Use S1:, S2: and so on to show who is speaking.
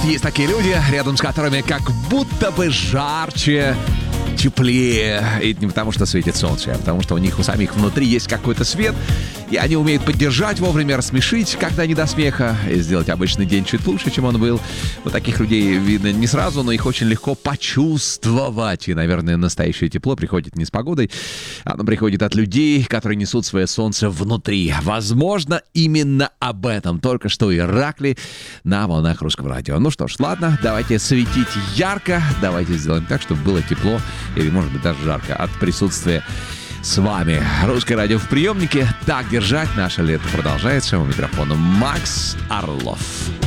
S1: есть такие люди, рядом с которыми как будто бы жарче, теплее. И не потому, что светит солнце, а потому, что у них у самих внутри есть какой-то свет, и они умеют поддержать вовремя, рассмешить, когда не до смеха, и сделать обычный день чуть лучше, чем он был. Вот таких людей видно не сразу, но их очень легко почувствовать. И, наверное, настоящее тепло приходит не с погодой, оно приходит от людей, которые несут свое солнце внутри. Возможно, именно об этом только что Иракли на волнах Русского радио. Ну что ж, ладно, давайте светить ярко, давайте сделаем так, чтобы было тепло или, может быть, даже жарко от присутствия с вами. Русское радио в приемнике. Так держать. Наше лето продолжается. У микрофона Макс Орлов.